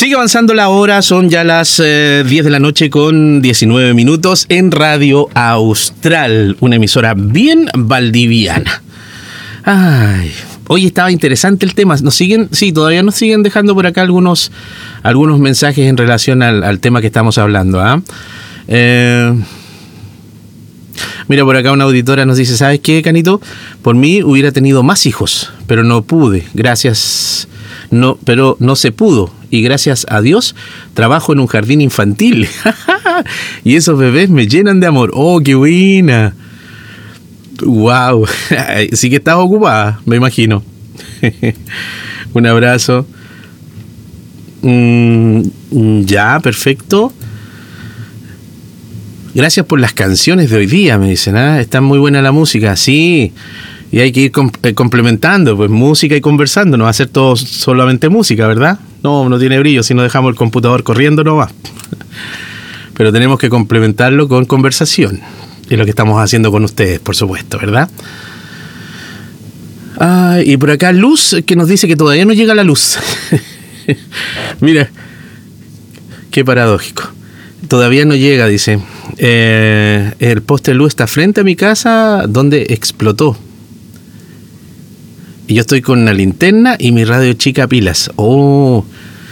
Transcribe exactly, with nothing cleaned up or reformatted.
Sigue avanzando la hora, son ya las eh, diez de la noche con diecinueve minutos en Radio Austral, una emisora bien valdiviana. Ay, hoy estaba interesante el tema. Nos siguen, sí, todavía nos siguen dejando por acá algunos, algunos mensajes en relación al, al tema que estamos hablando. ¿eh? Eh, mira, por acá una auditora nos dice, ¿sabes qué, Canito? Por mí hubiera tenido más hijos, pero no pude, gracias, no, pero no se pudo. Y gracias a Dios trabajo en un jardín infantil. Y esos bebés me llenan de amor. ¡Oh, qué buena! ¡Wow! Sí que estás ocupada, me imagino. Un abrazo. Mm, ya, perfecto. Gracias por las canciones de hoy día, me dicen. ¿eh? Está muy buena la música. Sí. Y hay que ir com- eh, complementando, pues música y conversando. No va a ser todo solamente música, ¿verdad? No, no tiene brillo si no dejamos el computador corriendo, no va. Pero tenemos que complementarlo con conversación. Y lo que estamos haciendo con ustedes, por supuesto, ¿verdad? Ah, y por acá Luz, que nos dice que todavía no llega la luz. Mira, qué paradójico. Todavía no llega, dice. Eh, el poste de luz está frente a mi casa donde explotó. Y yo estoy con una linterna y mi radio chica pilas. Oh,